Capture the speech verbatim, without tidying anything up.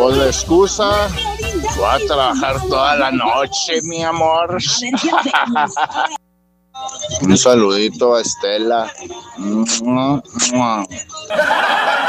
Pues la excusa, voy a trabajar toda la noche, mi amor. Un saludito a Estela.